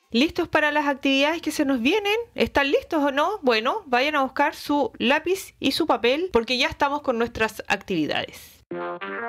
¿Listos para las actividades que se nos vienen? ¿Están listos o no? Bueno, vayan a buscar su lápiz y su papel porque ya estamos con nuestras actividades.